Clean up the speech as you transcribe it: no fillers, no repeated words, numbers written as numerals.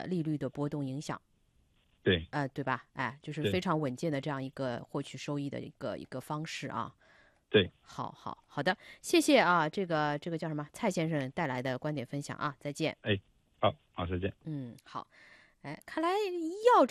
利率的波动影响。 对， 对吧？就是非常稳健的这样一个获取收益的一个方式啊。 对， 好的，谢谢啊，这个叫什么？蔡先生带来的观点分享啊，再见。 哎，好，再见。 好，看来医药